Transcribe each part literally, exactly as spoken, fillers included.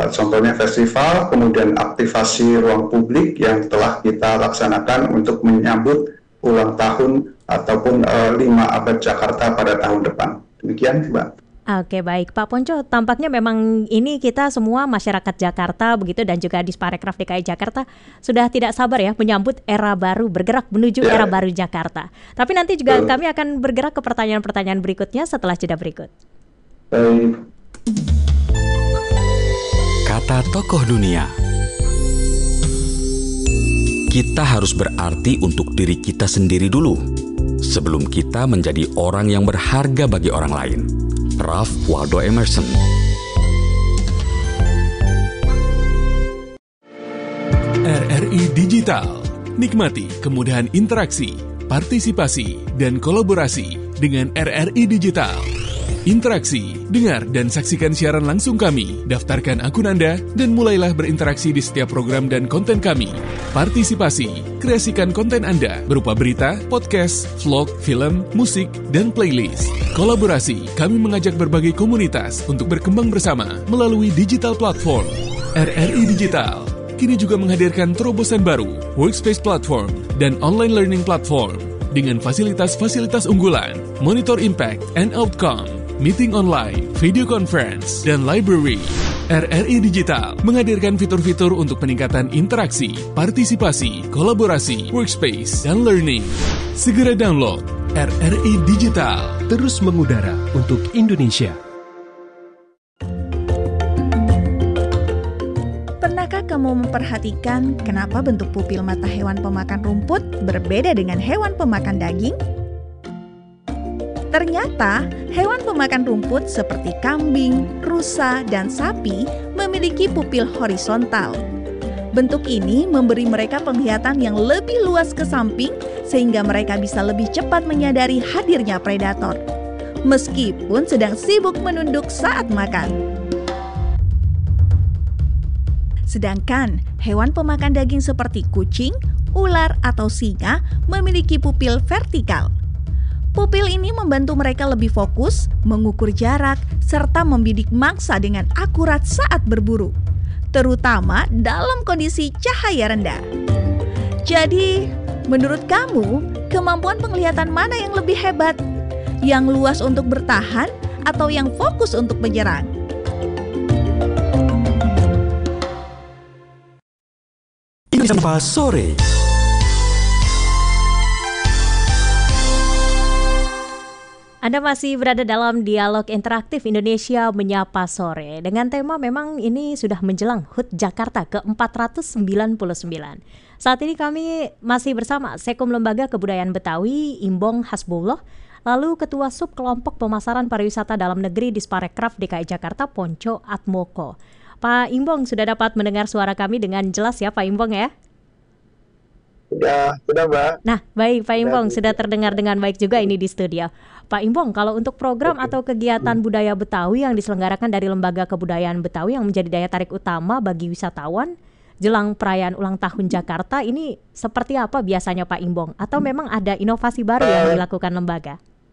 contohnya festival, kemudian aktivasi ruang publik yang telah kita laksanakan untuk menyambut ulang tahun ataupun uh, lima abad Jakarta pada tahun depan. Demikian, Mbak. Oke, baik Pak Ponco, tampaknya memang ini kita semua masyarakat Jakarta begitu dan juga Disparekraf D K I Jakarta sudah tidak sabar ya menyambut era baru, bergerak menuju yeah. era baru Jakarta. Tapi nanti juga uh. kami akan bergerak ke pertanyaan-pertanyaan berikutnya setelah jeda berikut. Baik. Kata tokoh dunia. Kita harus berarti untuk diri kita sendiri dulu sebelum kita menjadi orang yang berharga bagi orang lain. Ralph Waldo Emerson. R R I Digital. Nikmati kemudahan interaksi, partisipasi, dan kolaborasi dengan R R I Digital. Interaksi, dengar dan saksikan siaran langsung kami, daftarkan akun Anda, dan mulailah berinteraksi di setiap program dan konten kami. Partisipasi, kreasikan konten Anda berupa berita, podcast, vlog, film, musik, dan playlist. Kolaborasi, kami mengajak berbagai komunitas untuk berkembang bersama melalui digital platform. R R I Digital kini juga menghadirkan terobosan baru, workspace platform, dan online learning platform dengan fasilitas-fasilitas unggulan, monitor impact and outcome, meeting online, video conference, dan library. R R I Digital menghadirkan fitur-fitur untuk peningkatan interaksi, partisipasi, kolaborasi, workspace, dan learning. Segera download R R I Digital. Terus mengudara untuk Indonesia. Pernahkah kamu memperhatikan kenapa bentuk pupil mata hewan pemakan rumput berbeda dengan hewan pemakan daging? Ternyata, hewan pemakan rumput seperti kambing, rusa, dan sapi memiliki pupil horizontal. Bentuk ini memberi mereka penglihatan yang lebih luas ke samping sehingga mereka bisa lebih cepat menyadari hadirnya predator, meskipun sedang sibuk menunduk saat makan. Sedangkan hewan pemakan daging seperti kucing, ular, atau singa memiliki pupil vertikal. Pupil ini membantu mereka lebih fokus, mengukur jarak, serta membidik mangsa dengan akurat saat berburu, terutama dalam kondisi cahaya rendah. Jadi, menurut kamu, kemampuan penglihatan mana yang lebih hebat? Yang luas untuk bertahan atau yang fokus untuk menyerang? Indonesia Menyapa Sore. Anda masih berada dalam dialog interaktif Indonesia Menyapa Sore dengan tema memang ini sudah menjelang H U T Jakarta ke empat ratus sembilan puluh sembilan. Saat ini kami masih bersama Sekom Lembaga Kebudayaan Betawi, Imbong Hasbullah, lalu Ketua Sub Kelompok Pemasaran Pariwisata Dalam Negeri Disparekraf D K I Jakarta, Ponco Atmoko. Pak Imbong, sudah dapat mendengar suara kami dengan jelas ya Pak Imbong ya? Ya, sudah Mbak. Nah, baik Pak Imbong, sudah terdengar dengan baik juga ini di studio. Pak Imbong, kalau untuk program Oke. atau kegiatan hmm. budaya Betawi yang diselenggarakan dari Lembaga Kebudayaan Betawi yang menjadi daya tarik utama bagi wisatawan jelang perayaan ulang tahun Jakarta ini seperti apa biasanya Pak Imbong? Atau memang ada inovasi baru uh, yang dilakukan lembaga?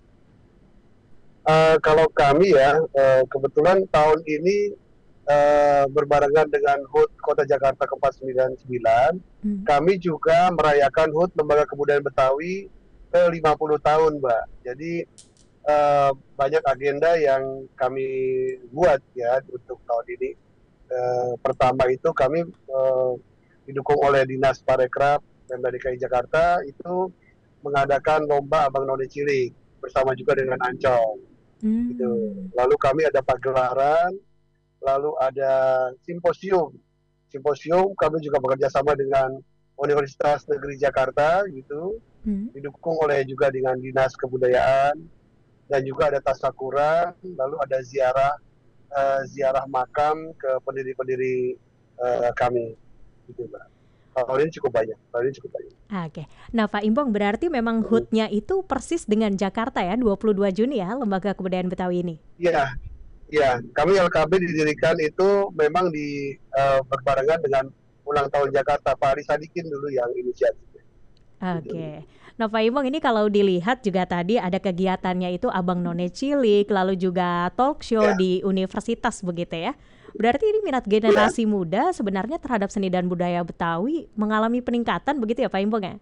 Uh, kalau kami ya, uh, kebetulan tahun ini uh, berbarengan dengan H U T Kota Jakarta ke empat ratus sembilan puluh sembilan, hmm. kami juga merayakan H U T Lembaga Kebudayaan Betawi ke lima puluh tahun, Mbak. Jadi uh, banyak agenda yang kami buat ya untuk tahun ini. Uh, pertama itu kami uh, didukung oleh Dinas Parekraf dan D K I Jakarta itu mengadakan lomba Abang None Cilik bersama juga dengan Ancol. Hmm. Gitu. Lalu kami ada pagelaran, lalu ada simposium. Simposium kami juga bekerja sama dengan Universitas Negeri Jakarta gitu. Hmm. Didukung oleh juga dengan Dinas Kebudayaan dan juga ada tasyakuran, lalu ada ziarah uh, ziarah makam ke pendiri-pendiri uh, kami gitu, Mbak. Tahun ini cukup banyak, tahun ini cukup banyak. Oke, nah Pak Imbong berarti memang H U T-nya itu persis dengan Jakarta ya, dua puluh dua Juni ya, Lembaga Kebudayaan Betawi ini. Iya, iya. Kami L K B didirikan itu memang di uh, berbarengan dengan ulang tahun Jakarta. Pak Ali Sadikin dulu yang inisiatif. Oke. Nah Pak Imbong ini kalau dilihat juga tadi ada kegiatannya itu Abang None Cilik, lalu juga talk show ya. Di universitas begitu ya. Berarti ini minat generasi ya. muda sebenarnya terhadap seni dan budaya Betawi mengalami peningkatan begitu ya Pak Imbong ya?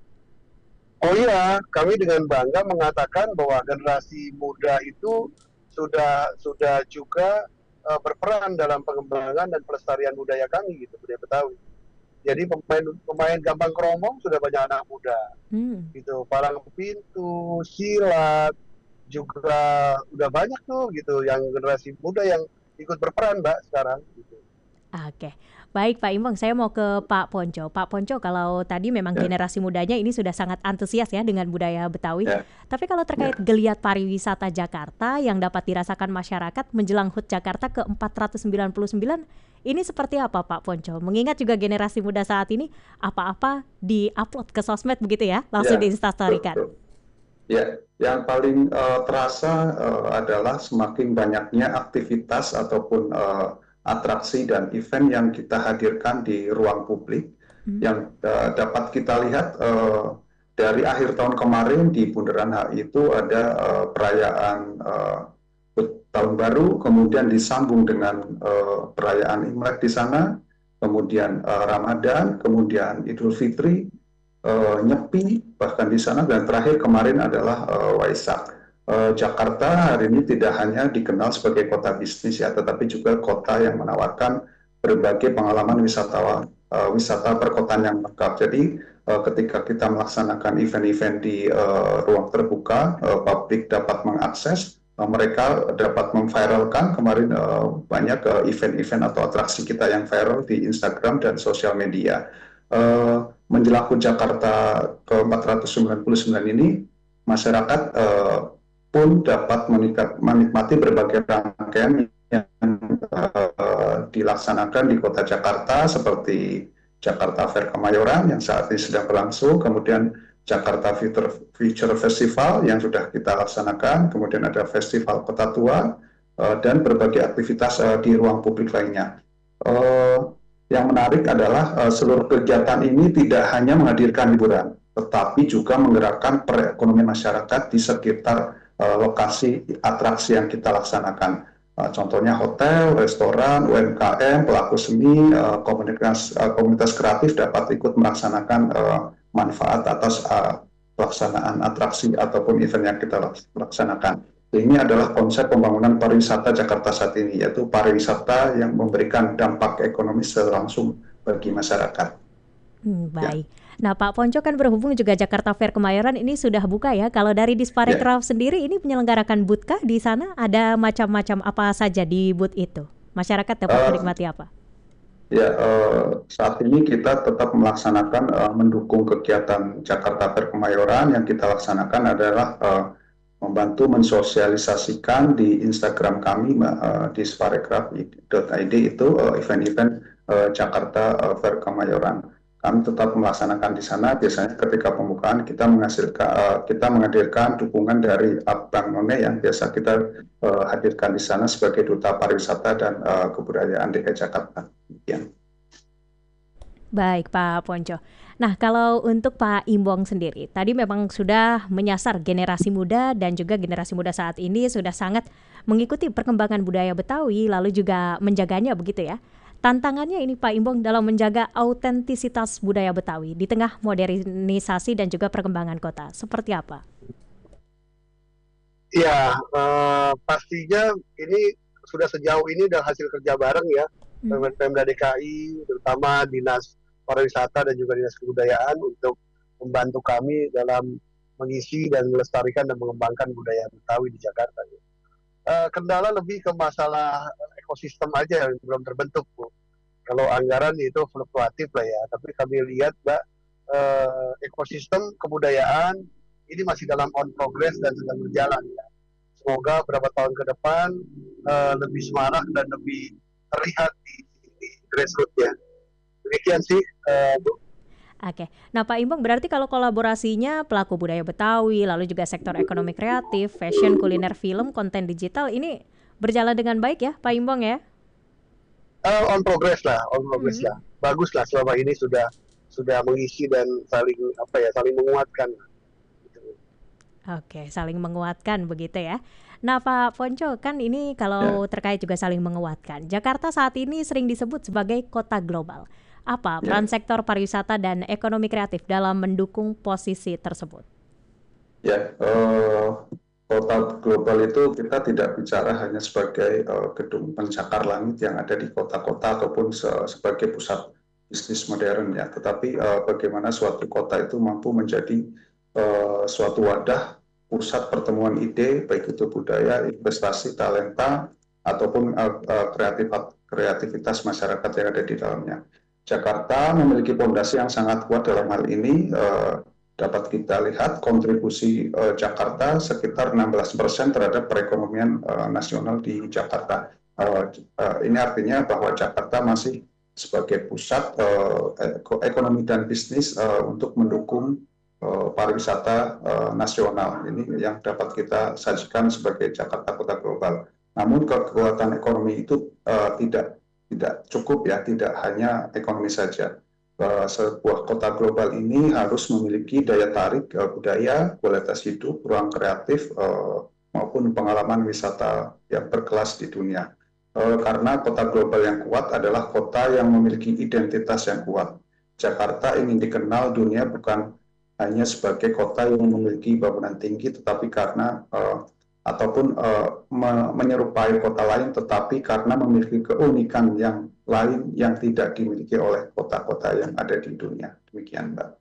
Oh iya, kami dengan bangga mengatakan bahwa generasi muda itu sudah sudah juga uh, berperan dalam pengembangan dan pelestarian budaya kami gitu, budaya Betawi. Jadi pemain pemain gambang kromong sudah banyak anak muda, hmm. gitu, palang pintu, silat juga udah banyak tuh gitu, yang generasi muda yang ikut berperan Mbak sekarang. Gitu. Oke. Baik Pak Imbong, saya mau ke Pak Ponco. Pak Ponco, kalau tadi memang ya. generasi mudanya ini sudah sangat antusias ya dengan budaya Betawi. Ya. Tapi kalau terkait ya. geliat pariwisata Jakarta yang dapat dirasakan masyarakat menjelang H U T Jakarta ke empat ratus sembilan puluh sembilan, ini seperti apa Pak Ponco? Mengingat juga generasi muda saat ini apa-apa di-upload ke sosmed begitu ya, langsung ya. di-instastorykan. Ya, yang paling uh, terasa uh, adalah semakin banyaknya aktivitas ataupun uh, atraksi dan event yang kita hadirkan di ruang publik hmm. yang uh, dapat kita lihat uh, dari akhir tahun kemarin di Bundaran H I itu ada uh, perayaan uh, Tahun Baru, kemudian disambung dengan uh, perayaan Imlek di sana, kemudian uh, Ramadan, kemudian Idul Fitri, uh, Nyepi bahkan di sana, dan terakhir kemarin adalah uh, Waisak. Uh, Jakarta hari ini tidak hanya dikenal sebagai kota bisnis ya, tetapi juga kota yang menawarkan berbagai pengalaman wisatawan, uh, wisata perkotaan yang lengkap. Jadi uh, ketika kita melaksanakan event-event di uh, ruang terbuka, uh, publik dapat mengakses, uh, mereka dapat memviralkan. Kemarin uh, banyak uh, event-event atau atraksi kita yang viral di Instagram dan sosial media. Uh, menjelang H U T Jakarta ke empat ratus sembilan puluh sembilan ini, masyarakat uh, pun dapat menikmati berbagai rangkaian yang uh, dilaksanakan di kota Jakarta seperti Jakarta Fair Kemayoran yang saat ini sedang berlangsung, kemudian Jakarta Future, Future Festival yang sudah kita laksanakan, kemudian ada Festival Kota Tua, uh, dan berbagai aktivitas uh, di ruang publik lainnya. Uh, yang menarik adalah uh, seluruh kegiatan ini tidak hanya menghadirkan hiburan, tetapi juga menggerakkan perekonomian masyarakat di sekitar Uh, lokasi atraksi yang kita laksanakan. Uh, contohnya hotel, restoran, U M K M, pelaku seni, uh, komunitas, uh, komunitas kreatif dapat ikut melaksanakan uh, manfaat atas uh, pelaksanaan atraksi ataupun event yang kita laksanakan. Ini adalah konsep pembangunan pariwisata Jakarta saat ini, yaitu pariwisata yang memberikan dampak ekonomi secara langsung bagi masyarakat. Hmm, baik. Ya. Nah Pak Ponco, kan berhubung juga Jakarta Fair Kemayoran ini sudah buka ya. Kalau dari Disparekraf yeah. sendiri ini menyelenggarakan booth kah di sana? Ada macam-macam apa saja di booth itu? Masyarakat dapat uh, menikmati apa? Ya, uh, saat ini kita tetap melaksanakan uh, mendukung kegiatan Jakarta Fair Kemayoran. Yang kita laksanakan adalah uh, membantu mensosialisasikan di Instagram kami uh, di disparekraf dot i d itu uh, event-event uh, Jakarta uh, Fair Kemayoran. Kami tetap melaksanakan di sana. Biasanya ketika pembukaan kita menghasilkan uh, kita menghadirkan dukungan dari Abang None yang biasa kita uh, hadirkan di sana sebagai duta pariwisata dan uh, kebudayaan D K I Jakarta. Ya. Baik Pak Ponco. Nah kalau untuk Pak Imbong sendiri, tadi memang sudah menyasar generasi muda dan juga generasi muda saat ini sudah sangat mengikuti perkembangan budaya Betawi lalu juga menjaganya begitu ya. Tantangannya ini Pak Imbong dalam menjaga autentisitas budaya Betawi di tengah modernisasi dan juga perkembangan kota. Seperti apa? Ya, uh, pastinya ini sudah sejauh ini dan hasil kerja bareng ya, hmm. Pemda D K I, terutama Dinas Pariwisata dan juga Dinas Kebudayaan untuk membantu kami dalam mengisi dan melestarikan dan mengembangkan budaya Betawi di Jakarta. Uh, kendala lebih ke masalah ekosistem aja yang belum terbentuk, Bu. Kalau anggaran itu fluktuatif lah ya, tapi kami lihat, Mbak, uh, ekosistem kebudayaan ini masih dalam on progress dan sedang berjalan ya. Semoga beberapa tahun ke depan uh, lebih semarak dan lebih terlihat di, di grassroots ya. Demikian sih, uh, Bu. Oke, nah Pak Imbong, berarti kalau kolaborasinya pelaku budaya Betawi, lalu juga sektor ekonomi kreatif, fashion, kuliner, film, konten digital, ini berjalan dengan baik ya Pak Imbong ya? Uh, on progress lah, on progress hmm. lah. Bagus lah selama ini sudah sudah mengisi dan saling apa ya, saling menguatkan. Oke, saling menguatkan begitu ya. Nah, Pak Ponco, kan ini kalau ya. terkait juga saling menguatkan. Jakarta saat ini sering disebut sebagai kota global. Apa peran ya. sektor pariwisata dan ekonomi kreatif dalam mendukung posisi tersebut? Ya, uh, kota global itu kita tidak bicara hanya sebagai uh, gedung pencakar langit yang ada di kota-kota ataupun se- sebagai pusat bisnis modern ya, tetapi uh, bagaimana suatu kota itu mampu menjadi uh, suatu wadah pusat pertemuan ide, baik itu budaya, investasi, talenta, ataupun uh, uh, kreatif, kreativitas masyarakat yang ada di dalamnya. Jakarta memiliki fondasi yang sangat kuat dalam hal ini. Uh, dapat kita lihat kontribusi uh, Jakarta sekitar enam belas persen terhadap perekonomian uh, nasional di Jakarta. Uh, uh, ini artinya bahwa Jakarta masih sebagai pusat uh, ekonomi dan bisnis uh, untuk mendukung pariwisata uh, nasional. Ini yang dapat kita sajikan sebagai Jakarta Kota Global. Namun kekuatan ekonomi itu uh, tidak tidak cukup ya, tidak hanya ekonomi saja. Uh, sebuah kota global ini harus memiliki daya tarik uh, budaya, kualitas hidup, ruang kreatif uh, maupun pengalaman wisata yang berkelas di dunia. Uh, karena kota global yang kuat adalah kota yang memiliki identitas yang kuat. Jakarta ingin dikenal dunia bukan hanya sebagai kota yang memiliki bangunan tinggi, tetapi karena uh, ataupun uh, me- menyerupai kota lain, tetapi karena memiliki keunikan yang lain yang tidak dimiliki oleh kota-kota yang ada di dunia. Demikian, Mbak.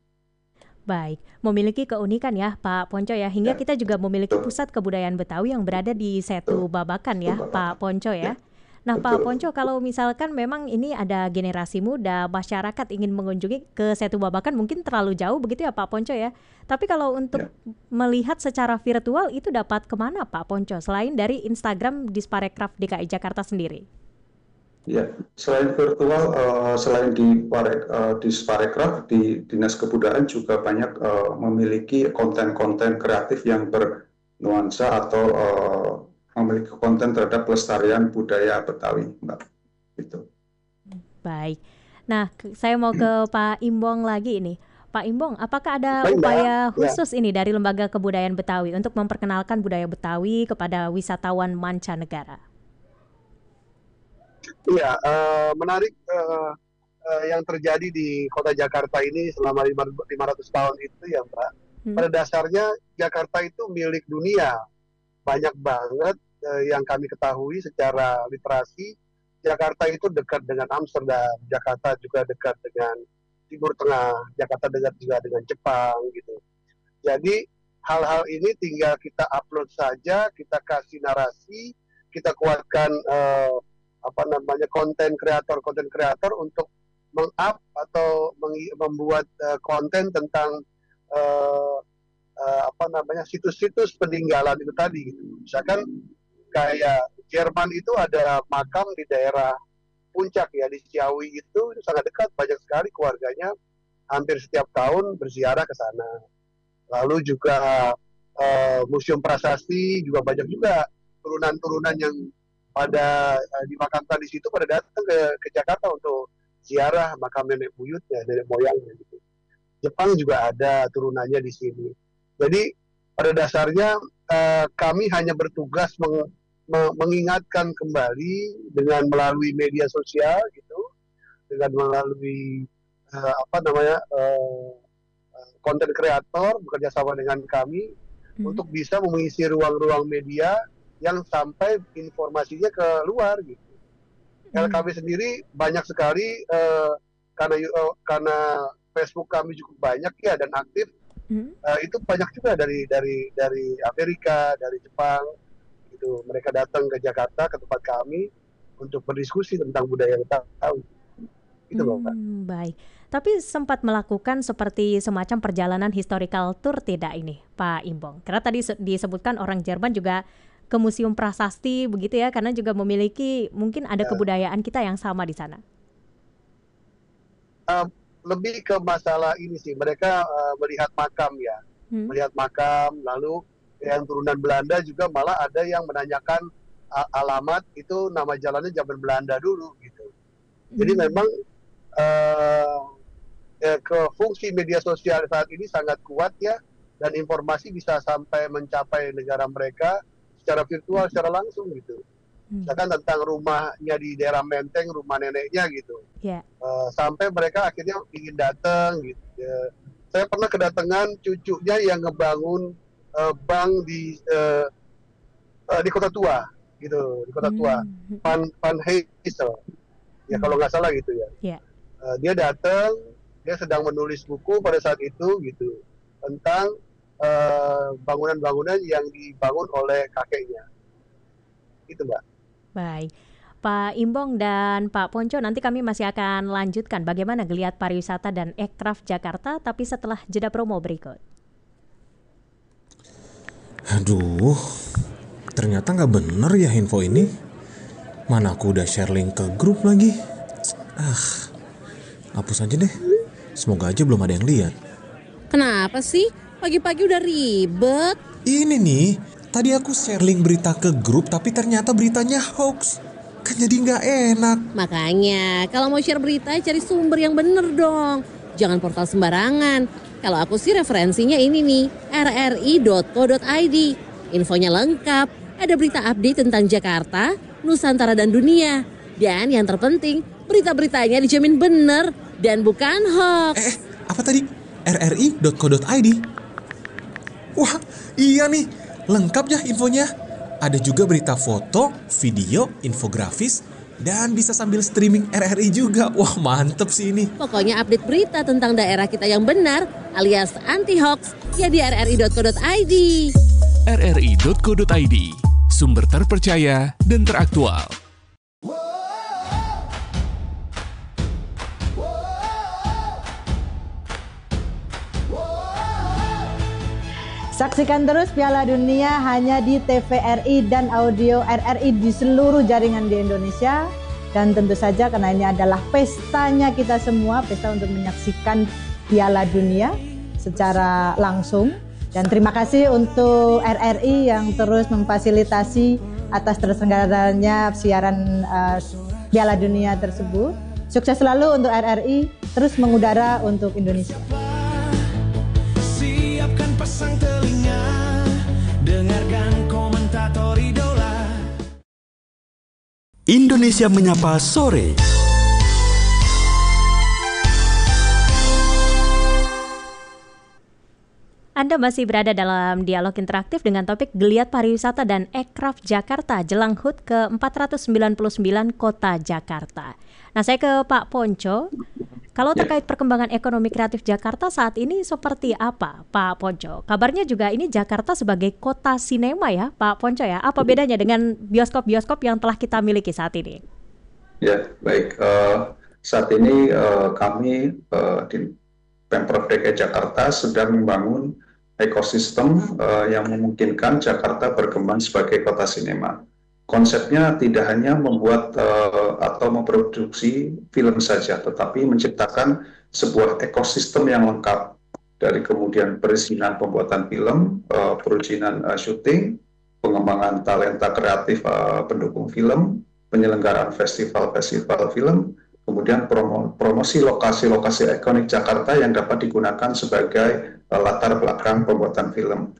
Baik, memiliki keunikan ya Pak Ponco ya, hingga ya. kita juga memiliki Betul. pusat kebudayaan Betawi yang berada di Setu Babakan ya, Betul. Pak Ponco ya. ya. Nah, Betul. Pak Ponco, kalau misalkan memang ini ada generasi muda, masyarakat ingin mengunjungi ke Setu Babakan mungkin terlalu jauh begitu ya Pak Ponco ya. Tapi kalau untuk ya. melihat secara virtual itu dapat kemana Pak Ponco, selain dari Instagram Disparekraf D K I Jakarta sendiri? Ya, selain virtual, uh, selain di uh, Disparekraf, di Dinas Kebudayaan juga banyak uh, memiliki konten-konten kreatif yang bernuansa atau uh, memiliki konten terhadap pelestarian budaya Betawi, Mbak. Gitu. Baik. Nah, saya mau ke Pak Imbong lagi ini. Pak Imbong, apakah ada Baik, upaya ya. khusus ini dari Lembaga Kebudayaan Betawi untuk memperkenalkan budaya Betawi kepada wisatawan mancanegara? Iya, uh, menarik uh, uh, yang terjadi di Kota Jakarta ini selama lima ratus tahun itu ya, Mbak. Hmm. Pada dasarnya Jakarta itu milik dunia. Banyak banget eh, yang kami ketahui secara literasi, Jakarta itu dekat dengan Amsterdam, Jakarta juga dekat dengan Timur Tengah, Jakarta dekat juga dengan Jepang gitu. Jadi hal-hal ini tinggal kita upload saja, kita kasih narasi, kita kuatkan eh, apa namanya konten kreator konten kreator untuk meng-up atau meng- membuat eh, konten tentang eh, Uh, apa namanya situs-situs peninggalan itu tadi gitu. Misalkan kayak Jerman itu ada makam di daerah Puncak ya, di Ciawi itu, itu sangat dekat, banyak sekali keluarganya hampir setiap tahun berziarah ke sana. Lalu juga uh, Museum Prasasti juga banyak juga turunan-turunan yang pada uh, dimakamkan di situ pada datang ke, ke Jakarta untuk ziarah makam nenek buyutnya, nenek moyangnya gitu. Jepang juga ada turunannya di sini. Jadi pada dasarnya uh, kami hanya bertugas meng, me, mengingatkan kembali dengan melalui media sosial gitu, dengan melalui uh, apa namanya konten uh, kreator bekerja sama dengan kami hmm. untuk bisa mengisi ruang-ruang media yang sampai informasinya ke luar gitu. Hmm. L K B sendiri banyak sekali uh, karena uh, karena Facebook kami cukup banyak ya dan aktif. Hmm. Uh, itu banyak juga dari dari dari Amerika, dari Jepang, gitu. Mereka datang ke Jakarta ke tempat kami untuk berdiskusi tentang budaya Betawi. Itu hmm, loh, Pak. Baik. Tapi sempat melakukan seperti semacam perjalanan historical tour tidak ini, Pak Imbong? Karena tadi disebutkan orang Jerman juga ke Museum Prasasti begitu ya, karena juga memiliki mungkin ada ya. kebudayaan kita yang sama di sana. Uh, lebih ke masalah ini sih, mereka uh, melihat makam ya, hmm. melihat makam, lalu yang turunan Belanda juga malah ada yang menanyakan uh, alamat itu nama jalannya zaman Belanda dulu gitu. Hmm. Jadi memang uh, ya, ke fungsi media sosial saat ini sangat kuat ya, dan informasi bisa sampai mencapai negara mereka secara virtual, secara langsung gitu. Misalkan hmm. tentang rumahnya di daerah Menteng, rumah neneknya gitu. Yeah. Uh, sampai mereka akhirnya ingin datang gitu. Ya. Saya pernah kedatangan cucunya yang ngebangun uh, bank di uh, uh, di Kota Tua gitu, di Kota hmm. Tua. Van Van Heysel. Ya hmm. kalau nggak salah gitu ya. Yeah. Uh, dia datang, dia sedang menulis buku pada saat itu gitu tentang uh, bangunan-bangunan yang dibangun oleh kakeknya. Itu Mbak. Baik. Pak Imbong dan Pak Ponco, nanti kami masih akan lanjutkan bagaimana geliat pariwisata dan ekraf Jakarta, tapi setelah jeda promo berikut. Aduh, ternyata nggak bener ya info ini. Mana aku udah share link ke grup lagi. Ah, hapus aja deh. Semoga aja belum ada yang lihat. Kenapa sih? Pagi-pagi udah ribet. Ini nih, tadi aku share link berita ke grup, tapi ternyata beritanya hoax. Kan jadi nggak enak. Makanya, kalau mau share berita, cari sumber yang bener dong. Jangan portal sembarangan. Kalau aku sih referensinya ini nih, r r i dot co dot i d. Infonya lengkap, ada berita update tentang Jakarta, Nusantara dan dunia. Dan yang terpenting, berita-beritanya dijamin bener dan bukan hoax. Eh, apa tadi? r r i dot co dot i d. Wah, iya nih, lengkap ya infonya. Ada juga berita foto, video, infografis, dan bisa sambil streaming R R I juga. Wah, mantep sih ini. Pokoknya update berita tentang daerah kita yang benar alias anti-hoax ya di r r i dot co dot i d. r r i dot co dot i d, sumber terpercaya dan teraktual. Saksikan terus Piala Dunia hanya di T V R I dan audio R R I di seluruh jaringan di Indonesia. Dan tentu saja karena ini adalah pestanya kita semua, pesta untuk menyaksikan Piala Dunia secara langsung. Dan terima kasih untuk R R I yang terus memfasilitasi atas terselenggaranya siaran uh, Piala Dunia tersebut. Sukses selalu untuk R R I, terus mengudara untuk Indonesia. Siapkan pasang telinga, dengarkan komentator idola. Indonesia Menyapa Sore. Anda masih berada dalam dialog interaktif dengan topik geliat pariwisata dan ekraf Jakarta jelang H U T ke empat ratus sembilan puluh sembilan Kota Jakarta. Nah, saya ke Pak Ponco. Kalau terkait perkembangan ekonomi kreatif Jakarta saat ini seperti apa, Pak Ponco? Kabarnya juga ini Jakarta sebagai kota sinema ya, Pak Ponco ya. Apa bedanya dengan bioskop-bioskop yang telah kita miliki saat ini? Ya, baik. Uh, saat ini uh, kami uh, di Pemprov D K I Jakarta sedang membangun ekosistem uh, yang memungkinkan Jakarta berkembang sebagai kota sinema. Konsepnya tidak hanya membuat uh, atau memproduksi film saja, tetapi menciptakan sebuah ekosistem yang lengkap dari kemudian perizinan pembuatan film, uh, perizinan uh, syuting, pengembangan talenta kreatif uh, pendukung film, penyelenggaraan festival-festival film, kemudian promo, promosi lokasi-lokasi ikonik Jakarta yang dapat digunakan sebagai uh, latar belakang pembuatan film.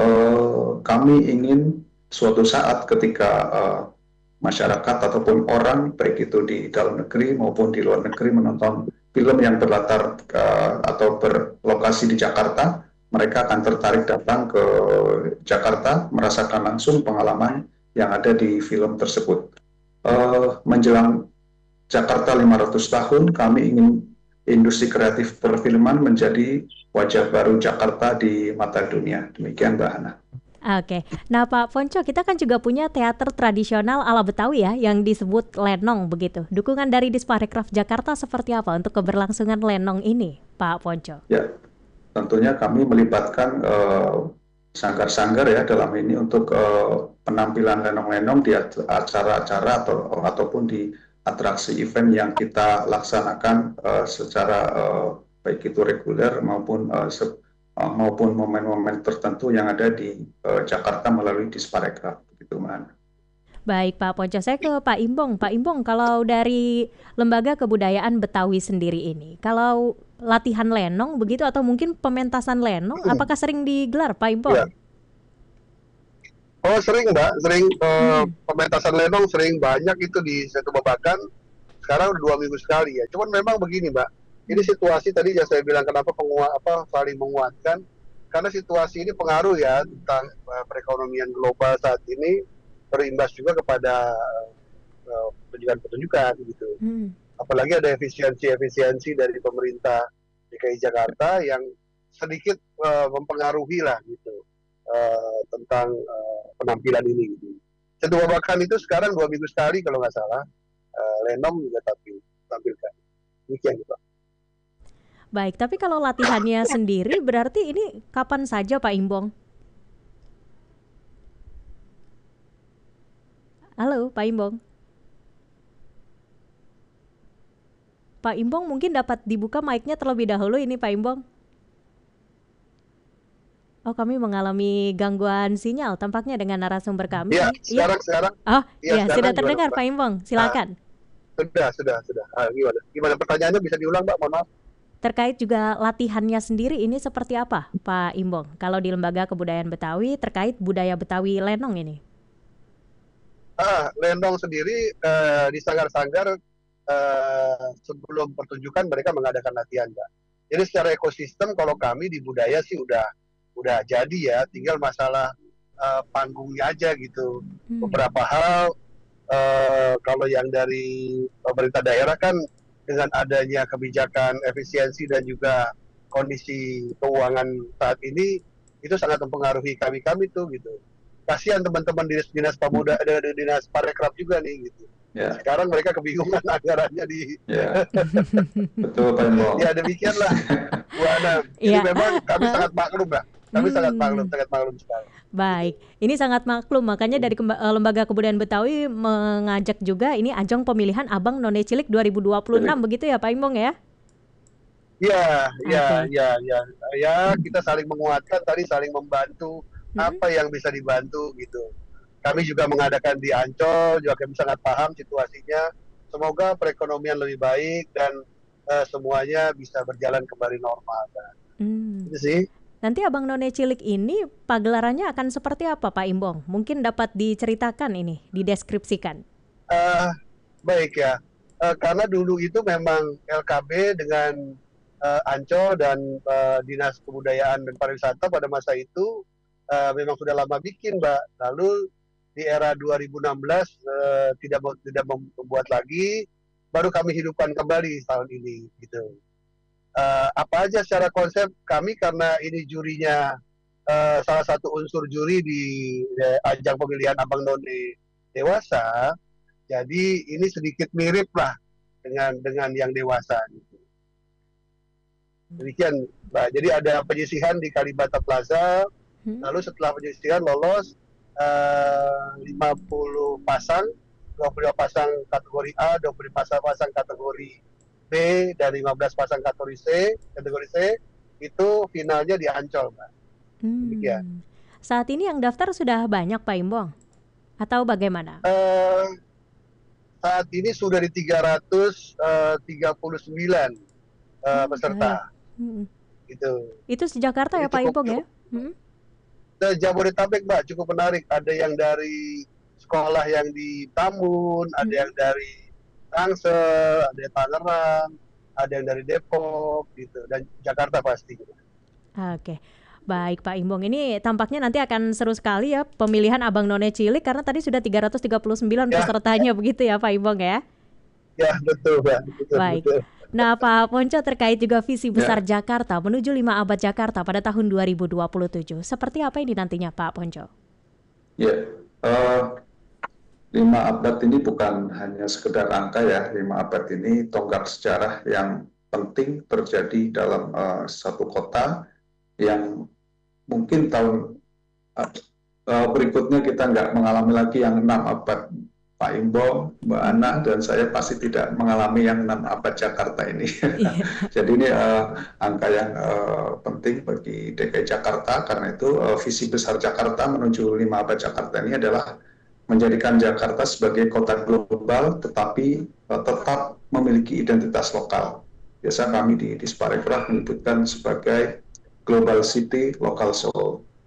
Uh, kami ingin suatu saat ketika uh, masyarakat ataupun orang, baik itu di dalam negeri maupun di luar negeri, menonton film yang berlatar uh, atau berlokasi di Jakarta, mereka akan tertarik datang ke Jakarta, merasakan langsung pengalaman yang ada di film tersebut. Uh, menjelang Jakarta lima ratus tahun, kami ingin industri kreatif perfilman menjadi wajah baru Jakarta di mata dunia. Demikian Mbak Hana. Oke, nah Pak Ponco, kita kan juga punya teater tradisional ala Betawi ya, yang disebut lenong begitu. Dukungan dari Disparekraf Jakarta seperti apa untuk keberlangsungan lenong ini, Pak Ponco? Ya, tentunya kami melibatkan uh, sanggar-sanggar ya dalam ini untuk uh, penampilan lenong-lenong di acara-acara atau ataupun di atraksi event yang kita laksanakan uh, secara uh, baik itu reguler maupun uh, se- maupun momen-momen tertentu yang ada di uh, Jakarta melalui Disparekraf, begitu Man. Baik Pak Ponco, saya ke Pak Imbong. Pak Imbong, kalau dari Lembaga Kebudayaan Betawi sendiri ini, kalau latihan lenong begitu atau mungkin pementasan lenong, hmm. apakah sering digelar Pak Imbong? Ya. Oh sering Mbak, sering uh, hmm. pementasan lenong sering banyak itu di satu babakan. Sekarang udah dua minggu sekali ya. Cuman memang begini Mbak, ini situasi tadi yang saya bilang kenapa penguat apa saling menguatkan. Karena situasi ini pengaruh ya tentang uh, perekonomian global saat ini, berimbas juga kepada uh, pertunjukan-pertunjukan gitu. Hmm. Apalagi ada efisiensi-efisiensi dari pemerintah D K I Jakarta yang sedikit uh, mempengaruhi lah gitu uh, tentang uh, penampilan ini. Gitu. Satu babakan itu sekarang dua minggu sekali kalau nggak salah, uh, lenong juga tampil, tampilkan. Demikian Pak. Baik, tapi kalau latihannya sendiri berarti ini kapan saja Pak Imbong? Halo Pak Imbong. Pak Imbong mungkin dapat dibuka mic-nya terlebih dahulu ini Pak Imbong. Oh, kami mengalami gangguan sinyal tampaknya dengan narasumber kami. Iya, sekarang, ya. sekarang. Oh, iya, ya, sudah terdengar Pak Imbong, silakan. Ah, sudah, sudah, sudah. Ah, gimana? Gimana pertanyaannya bisa diulang Mbak, mohon maaf. Terkait juga latihannya sendiri ini seperti apa Pak Imbong? Kalau di Lembaga Kebudayaan Betawi terkait budaya Betawi lenong ini? Ah, lenong sendiri uh, di sanggar-sanggar uh, sebelum pertunjukan mereka mengadakan latihan, Mbak. Jadi secara ekosistem kalau kami di budaya sih udah udah jadi ya, tinggal masalah uh, panggungnya aja gitu. Hmm. Beberapa hal uh, kalau yang dari pemerintah daerah kan dengan adanya kebijakan efisiensi dan juga kondisi keuangan saat ini itu sangat mempengaruhi kami-kami tuh gitu. Kasihan teman-teman dinas dinas pemuda, dinas parekraf juga nih gitu. Yeah. Sekarang mereka kebingungan anggarannya di. Yeah. Betul Pak Imbong. Ya demikianlah Bu Ana. Jadi yeah. memang kami sangat maklum lah. Kami hmm. sangat maklum, sangat maklum sekali. Baik, ini sangat maklum. Makanya dari Kemba- Lembaga Kebudayaan Betawi mengajak juga ini ajang pemilihan Abang None Cilik dua ribu dua puluh enam begitu ya Pak Imbong ya? Iya, iya, iya, iya. Ya, kita saling menguatkan, tadi saling membantu hmm. apa yang bisa dibantu gitu. Kami juga mengadakan di Ancol, juga kami sangat paham situasinya. Semoga perekonomian lebih baik dan uh, semuanya bisa berjalan kembali normal. Kan? Hmm. Itu sih. Nanti Abang None Cilik ini pagelarannya akan seperti apa Pak Imbong? Mungkin dapat diceritakan ini, dideskripsikan. Uh, baik ya, uh, karena dulu itu memang L K B dengan uh, Ancol dan uh, Dinas Kebudayaan dan Pariwisata pada masa itu uh, memang sudah lama bikin Mbak. Lalu di era dua ribu enam belas uh, tidak tidak membuat lagi, baru kami hidupkan kembali tahun ini gitu. Uh, apa aja secara konsep kami karena ini jurinya uh, salah satu unsur juri di uh, ajang pemilihan Abang None dewasa, jadi ini sedikit mirip lah dengan dengan yang dewasa. Gitu. Demikian, Mbak. Jadi ada penyisihan di Kalibata Plaza, hmm. lalu setelah penyisihan lolos uh, lima puluh pasang, dua puluh lima pasang kategori A, dua puluh lima pasang, pasang kategori B dan lima belas pasang kategori C, kategori C itu finalnya di Ancol, Mbak. Hmm. Saat ini yang daftar sudah banyak Pak Imbong atau bagaimana? Uh, saat ini sudah di tiga ratus tiga puluh sembilan uh, hmm, peserta. Hmm. Itu. Itu se-Jakarta ya Pak Imbong ya? Hmm. Jabodetabek, Mbak, cukup menarik. Ada yang dari sekolah yang di Tambun, hmm. ada yang dari Tangsel, ada yang Tangerang, ada yang dari Depok, gitu, dan Jakarta pasti. Oke, baik Pak Imbong. Ini tampaknya nanti akan seru sekali ya pemilihan Abang None Cilik karena tadi sudah tiga ratus tiga puluh sembilan ya. Pesertanya begitu ya Pak Imbong ya? Ya betul Pak. Betul, baik. Betul. Nah Pak Ponco terkait juga visi besar ya. Jakarta menuju lima abad Jakarta pada tahun dua ribu dua puluh tujuh. Seperti apa ini nantinya Pak Ponco? Ya. Uh... Lima abad ini bukan hanya sekedar angka ya, lima abad ini tonggak sejarah yang penting terjadi dalam uh, satu kota yang mungkin tahun uh, berikutnya kita nggak mengalami lagi yang enam abad. Pak Imbong, Mbak Ana, dan saya pasti tidak mengalami yang enam abad Jakarta ini. Yeah. Jadi ini uh, angka yang uh, penting bagi D K I Jakarta, karena itu uh, visi besar Jakarta menuju lima abad Jakarta ini adalah menjadikan Jakarta sebagai kota global, tetapi uh, tetap memiliki identitas lokal. Biasa kami di Disparekraf menyebutkan sebagai Global City, Local Soul.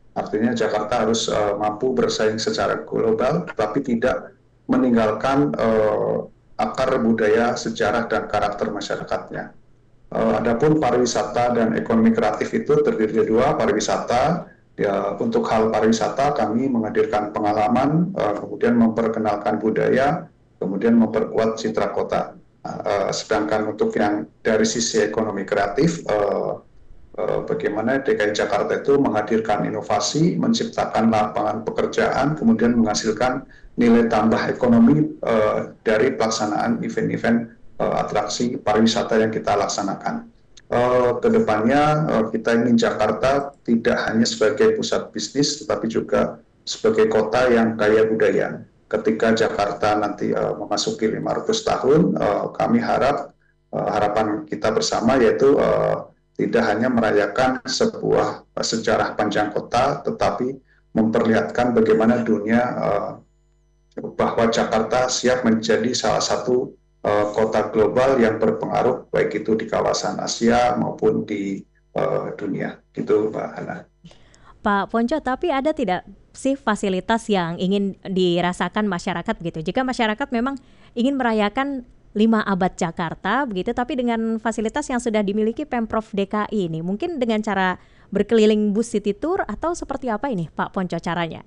Artinya Jakarta harus uh, mampu bersaing secara global, tetapi tidak meninggalkan uh, akar budaya, sejarah, dan karakter masyarakatnya. Uh, adapun pariwisata dan ekonomi kreatif itu terdiri dari dua, pariwisata. Ya, untuk hal pariwisata kami menghadirkan pengalaman, uh, kemudian memperkenalkan budaya, kemudian memperkuat citra kota. Uh, sedangkan untuk yang dari sisi ekonomi kreatif, uh, uh, bagaimana D K I Jakarta itu menghadirkan inovasi, menciptakan lapangan pekerjaan, kemudian menghasilkan nilai tambah ekonomi uh, dari pelaksanaan event-event uh, atraksi pariwisata yang kita laksanakan. Uh, kedepannya uh, kita ingin Jakarta tidak hanya sebagai pusat bisnis, tetapi juga sebagai kota yang kaya budaya. Ketika Jakarta nanti uh, memasuki lima ratus tahun, uh, kami harap uh, harapan kita bersama yaitu uh, tidak hanya merayakan sebuah uh, sejarah panjang kota, tetapi memperlihatkan bagaimana dunia uh, bahwa Jakarta siap menjadi salah satu uh, kota global yang berpengaruh baik itu di kawasan Asia maupun di uh, dunia. Gitu, Mbak Hana. Pak Ponco, tapi ada tidak sih fasilitas yang ingin dirasakan masyarakat begitu? Jika masyarakat memang ingin merayakan lima abad Jakarta begitu, tapi dengan fasilitas yang sudah dimiliki Pemprov D K I ini, mungkin dengan cara berkeliling bus city tour atau seperti apa ini Pak Ponco caranya?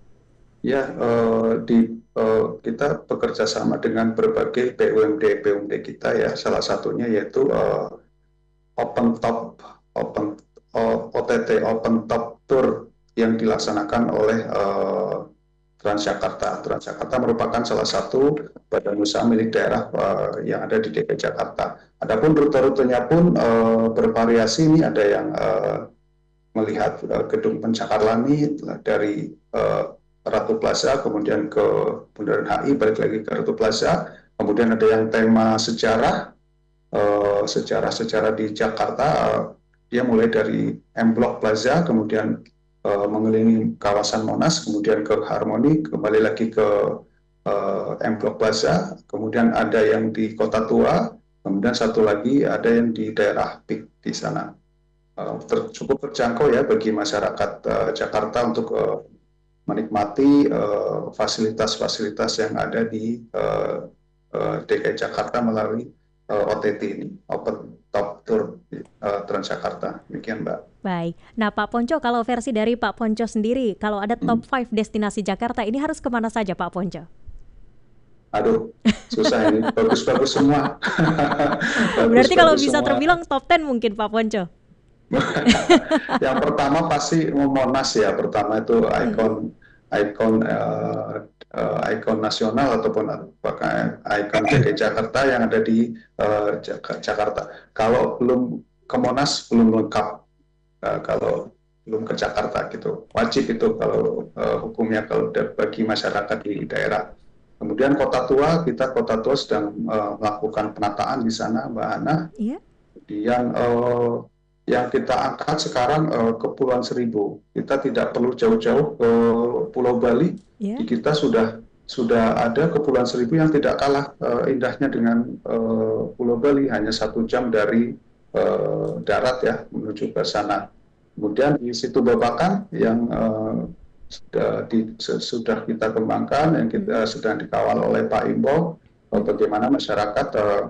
Ya, uh, di uh, kita bekerja sama dengan berbagai B U M D B U M D kita ya. Salah satunya yaitu uh, Open Top Open O T T Open Top Tour yang dilaksanakan oleh uh, Transjakarta. Transjakarta merupakan salah satu badan usaha milik daerah uh, yang ada di D K I Jakarta. Adapun rute-rutenya pun uh, bervariasi. Ini ada yang uh, melihat uh, gedung Pencakar Langit dari uh, Ratu Plaza, kemudian ke Bundaran H I, balik lagi ke Ratu Plaza. Kemudian ada yang tema sejarah, uh, sejarah-sejarah di Jakarta. Uh, dia mulai dari M Block Plaza, kemudian uh, mengelilingi kawasan Monas, kemudian ke Harmoni, kembali lagi ke uh, M Block Plaza, kemudian ada yang di Kota Tua, kemudian satu lagi ada yang di daerah P I K di sana. Uh, ter, cukup terjangkau ya bagi masyarakat uh, Jakarta untuk uh, menikmati fasilitas-fasilitas uh, yang ada di uh, uh, D K I Jakarta melalui uh, O T T ini, Open Top Tour uh, Transjakarta. Demikian, Mbak. Baik. Nah, Pak Ponco, kalau versi dari Pak Ponco sendiri, kalau ada top lima hmm. destinasi Jakarta, ini harus kemana saja, Pak Ponco? Aduh, susah ini. Bagus-bagus semua. Bagus, berarti kalau bisa semua. Terbilang top sepuluh mungkin, Pak Ponco? Yang pertama pasti Monas ya. Pertama itu ikon hmm. ikon uh, uh, ikon nasional ataupun bahkan ikon D K I Jakarta yang ada di uh, Jakarta. Kalau belum ke Monas belum lengkap. Uh, kalau belum ke Jakarta gitu, wajib itu kalau uh, hukumnya kalau bagi masyarakat di daerah. Kemudian Kota Tua, kita Kota Tua sedang uh, melakukan penataan di sana, Mbak Hana. Iya. Kemudian uh, yang kita angkat sekarang uh, Kepulauan Seribu. Kita tidak perlu jauh-jauh ke Pulau Bali. Yeah. Kita sudah sudah ada Kepulauan Seribu yang tidak kalah uh, indahnya dengan uh, Pulau Bali, hanya satu jam dari uh, darat ya menuju ke sana. Kemudian di Situ Babakan yang uh, sudah, di, sudah kita kembangkan, yang kita sedang dikawal oleh Pak Imbo, uh, bagaimana masyarakat uh,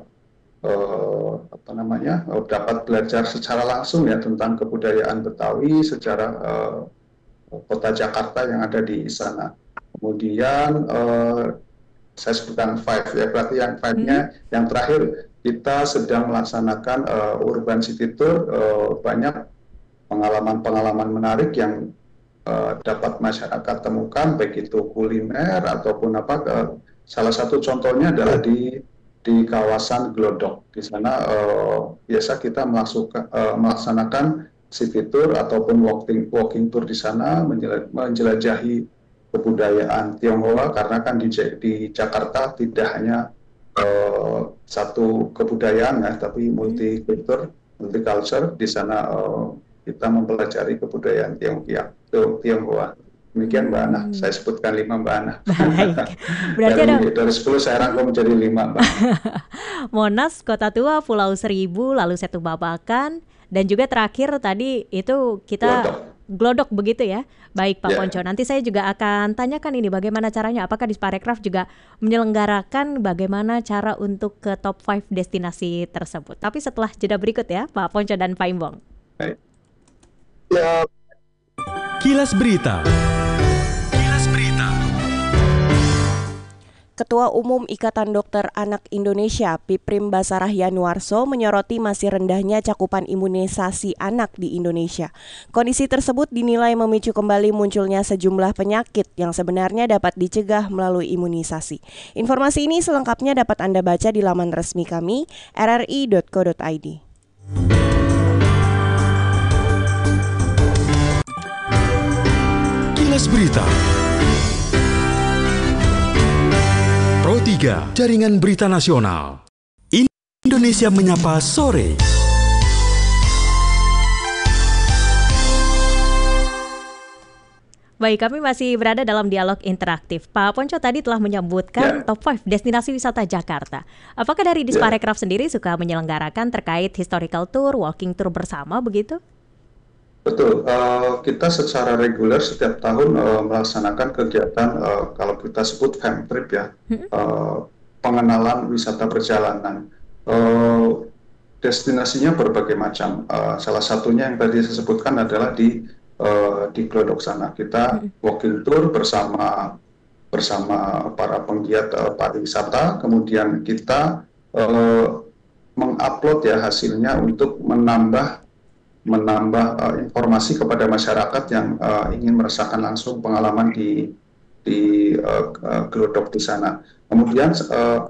Uh, apa namanya uh, dapat belajar secara langsung ya tentang kebudayaan Betawi, sejarah uh, kota Jakarta yang ada di sana. Kemudian uh, saya sebutkan five ya, berarti yang five-nya hmm. yang terakhir kita sedang melaksanakan uh, urban city tour, uh, banyak pengalaman-pengalaman menarik yang uh, dapat masyarakat temukan, baik itu kuliner ataupun apa. Uh, salah satu contohnya adalah di di kawasan Glodok. Di sana uh, biasa kita melaksuka, uh, melaksanakan city tour ataupun walking walking tour di sana, menjelajahi kebudayaan Tionghoa, karena kan di, di Jakarta tidak hanya uh, satu kebudayaan ya, tapi multikultur, multicultural. Di sana uh, kita mempelajari kebudayaan Tionghoa. Tionghoa. Demikian Mbak Ana, hmm. saya sebutkan lima Mbak Ana. Baik. Berarti dari, ada dari sepuluh saya rangkum menjadi lima Mbak. Monas, Kota Tua, Pulau Seribu, lalu Setu Babakan, dan juga terakhir tadi itu kita Glodok, glodok begitu ya. Baik Pak Ya. Ponco, nanti saya juga akan tanyakan ini bagaimana caranya. Apakah Disparekraf juga menyelenggarakan bagaimana cara untuk ke top lima destinasi tersebut. Tapi setelah jeda berikut ya Pak Ponco dan Pak Imbong. Baik. Ya, Kilas Berita. Kilas Berita. Ketua Umum Ikatan Dokter Anak Indonesia, Piprim Basarah Yanuarso, menyoroti masih rendahnya cakupan imunisasi anak di Indonesia. Kondisi tersebut dinilai memicu kembali munculnya sejumlah penyakit yang sebenarnya dapat dicegah melalui imunisasi. Informasi ini selengkapnya dapat Anda baca di laman resmi kami, r r i dot co dot i d. Kilas Berita. Pro tiga, Jaringan Berita Nasional. Indonesia Menyapa Sore. Baik, kami masih berada dalam dialog interaktif. Pak Ponco tadi telah menyebutkan Ya. top lima destinasi wisata Jakarta. Apakah dari Disparekraf sendiri suka menyelenggarakan terkait historical tour, walking tour bersama begitu? Betul, uh, kita secara reguler setiap tahun uh, melaksanakan kegiatan uh, kalau kita sebut fam trip ya, uh, pengenalan wisata perjalanan. Uh, destinasinya berbagai macam. Uh, salah satunya yang tadi saya sebutkan adalah di uh, di Glodok sana. Kita walking tour bersama bersama para penggiat uh, pariwisata. Kemudian kita uh, mengupload ya hasilnya untuk menambah menambah uh, informasi kepada masyarakat yang uh, ingin merasakan langsung pengalaman di di uh, uh, Glodok di sana. Kemudian uh,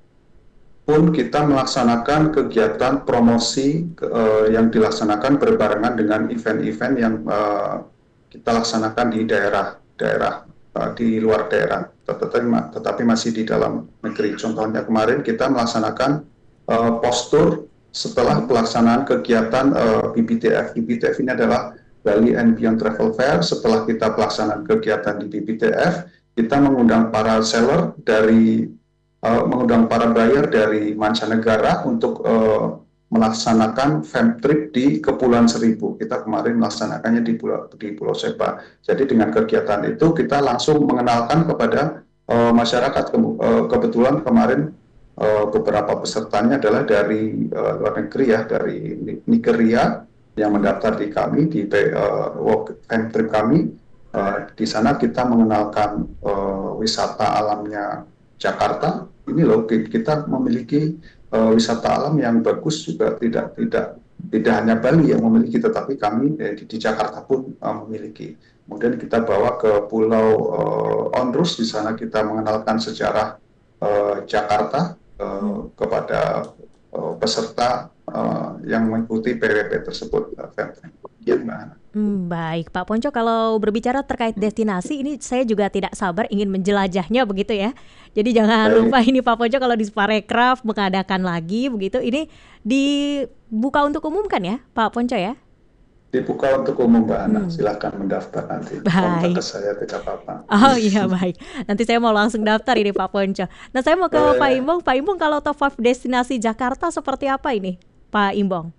pun kita melaksanakan kegiatan promosi uh, yang dilaksanakan berbarengan dengan event-event yang uh, kita laksanakan di daerah-daerah uh, di luar daerah, tetapi, tetapi masih di dalam negeri. Contohnya kemarin kita melaksanakan uh, postur setelah pelaksanaan kegiatan uh, B B T F. B B T F ini adalah Bali and Beyond Travel Fair. Setelah kita pelaksanaan kegiatan di B B T F, kita mengundang para seller dari, uh, mengundang para buyer dari mancanegara untuk uh, melaksanakan fam trip di Kepulauan Seribu. Kita kemarin melaksanakannya di Pulau, di Pulau Seba. Jadi dengan kegiatan itu kita langsung mengenalkan kepada uh, masyarakat. Ke, uh, kebetulan kemarin Uh, beberapa pesertanya adalah dari uh, luar negeri ya, dari Nigeria yang mendaftar di kami di uh, walk and trip kami. Uh, di sana kita mengenalkan uh, wisata alamnya Jakarta. Ini loh kita memiliki uh, wisata alam yang bagus juga, tidak tidak tidak hanya Bali yang memiliki, tetapi kami eh, di, di Jakarta pun uh, memiliki. Kemudian kita bawa ke Pulau uh, Onrus, di sana kita mengenalkan sejarah uh, Jakarta Uh, kepada uh, peserta uh, yang mengikuti P W P tersebut. Uh, hmm, baik, Pak Ponco, kalau berbicara terkait destinasi ini saya juga tidak sabar ingin menjelajahnya begitu ya. Jadi jangan baik. lupa ini Pak Ponco kalau di Disparekraf mengadakan lagi begitu, ini dibuka untuk umum kan ya Pak Ponco ya? Dibuka untuk umum Mbak Ana, hmm. silahkan mendaftar nanti. Baik. Kontak ke saya tidak apa-apa. Oh iya baik, nanti saya mau langsung daftar ini Pak Ponco. Nah saya mau ke eh. Pak Imbong. Pak Imbong, kalau top lima destinasi Jakarta seperti apa ini Pak Imbong?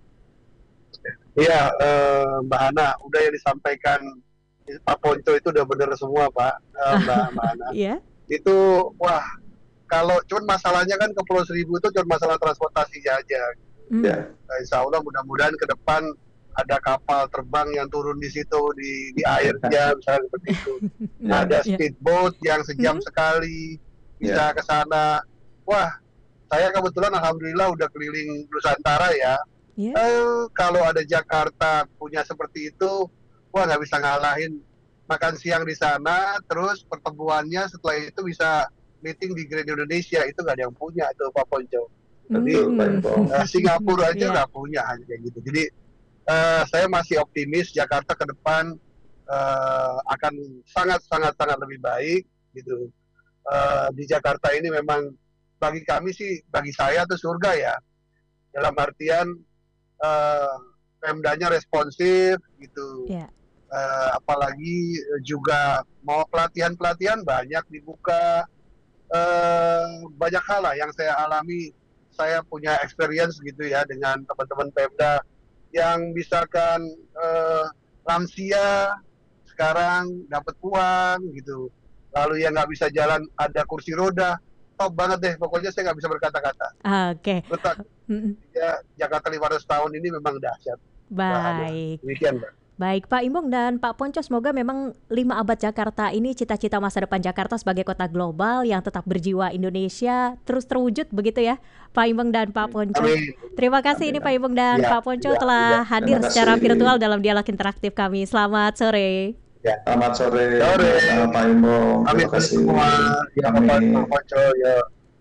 Iya eh, Mbak Ana, udah yang disampaikan Pak Ponco itu udah benar semua Pak, eh, Mbak, Mbak Ana. Iya. Itu wah, kalau cuman masalahnya kan ke Pulau Seribu itu cuma masalah transportasinya aja. Hmm. Ya. Nah, insya Allah mudah-mudahan ke depan ada kapal terbang yang turun di situ di, di airnya misalnya seperti itu. Nah, ada ya. speedboat yang sejam hmm. sekali bisa ya. ke sana. Wah, saya kebetulan alhamdulillah udah keliling Nusantara ya. ya. Eh, kalau ada Jakarta punya seperti itu, wah nggak bisa ngalahin. Makan siang di sana, terus pertemuannya setelah itu bisa meeting di Grand Indonesia, itu nggak ada yang punya itu Pak Ponco. Jadi hmm. uh, Singapura aja nggak ya. punya hanya kayak gitu. Jadi Uh, saya masih optimis Jakarta ke depan uh, akan sangat-sangat-sangat lebih baik gitu. Uh, di Jakarta ini memang bagi kami sih, bagi saya itu surga ya. Dalam artian uh, Pemdanya responsif gitu. Yeah. Uh, apalagi juga mau pelatihan-pelatihan banyak dibuka. Uh, banyak hal lah yang saya alami. Saya punya experience gitu ya dengan teman-teman Pemda yang misalkan uh, lansia sekarang dapat uang gitu. Lalu yang nggak bisa jalan ada kursi roda. Top banget deh, pokoknya saya nggak bisa berkata-kata. Oke. Okay. Ya, Jakarta lima ratus tahun ini memang dahsyat. Baik. Demikian, Mbak. Baik, Pak Imbong dan Pak Ponco, semoga memang lima abad Jakarta ini cita-cita masa depan Jakarta sebagai kota global yang tetap berjiwa Indonesia terus terwujud begitu ya, Pak Imbong dan Pak Ponco. Amin. Terima kasih Amin. Ini Pak Imbong dan ya, Pak Ponco ya, telah ya, hadir secara virtual dalam dialog interaktif kami. Selamat sore. Ya, selamat sore. Sore. Selamat Pak Imbong. Terima kasih semua. Ya, Pak Ponco. Ya.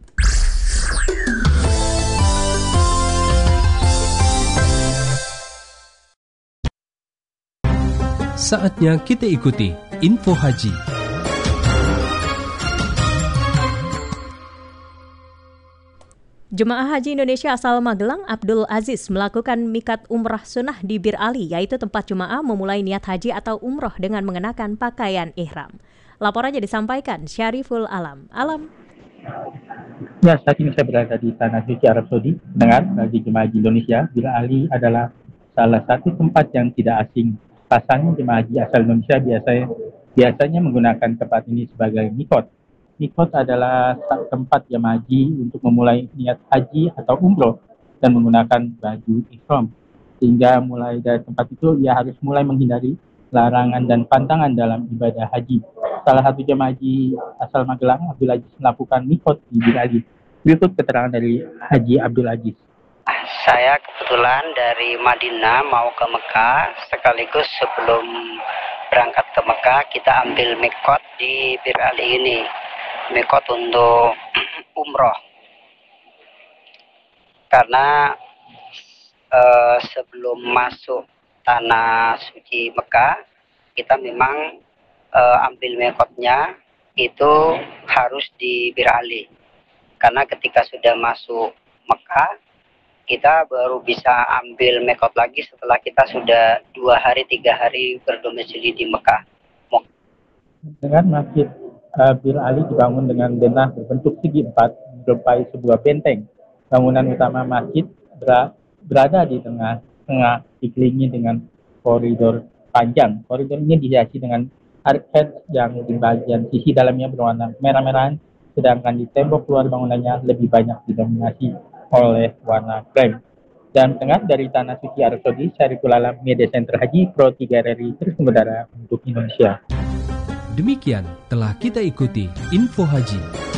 Saatnya kita ikuti Info Haji. Jemaah Haji Indonesia asal Magelang, Abdul Aziz, melakukan miqat umrah sunnah di Bir Ali, yaitu tempat jemaah memulai niat haji atau umroh dengan mengenakan pakaian ihram. Laporannya disampaikan Syariful Alam. Alam. Ya, saat ini saya berada di Tanah Suci Arab Saudi. Dengar, bagi jemaah Haji Indonesia, Bir Ali adalah salah satu tempat yang tidak asing. Pasalnya jemaah haji asal Indonesia biasanya, biasanya menggunakan tempat ini sebagai mikot. Mikot adalah tempat jemaah haji untuk memulai niat haji atau umroh dan menggunakan baju ihram. Sehingga mulai dari tempat itu ia harus mulai menghindari larangan dan pantangan dalam ibadah haji. Salah satu jemaah haji asal Magelang, Abdul Aziz, melakukan mikot di Bir Ali. Berikut keterangan dari Haji Abdul Aziz. Saya kebetulan dari Madinah mau ke Mekah, sekaligus sebelum berangkat ke Mekah kita ambil mikot di Bir Ali ini, mikot untuk umroh. Karena eh, sebelum masuk tanah suci Mekah, kita memang eh, ambil mikotnya itu harus di Bir Ali. Karena ketika sudah masuk Mekah, kita baru bisa ambil mikot lagi setelah kita sudah dua hari, tiga hari berdomisili di Mekah. Dengan masjid uh, Bir Ali dibangun dengan denah berbentuk segi empat, menyerupai sebuah benteng. Bangunan utama masjid ber- berada di tengah-tengah, dikelilingi dengan koridor panjang. Koridor ini dihiasi dengan arcade yang di bagian sisi dalamnya berwarna merah-merahan, sedangkan di tembok luar bangunannya lebih banyak didominasi oleh warna krem. Dan tengah dari Tanah Suci Arab Saudi, Syariful Alam, Media Center Haji Pro tiga R R I terus mengudara untuk Indonesia. Demikian telah kita ikuti Info Haji.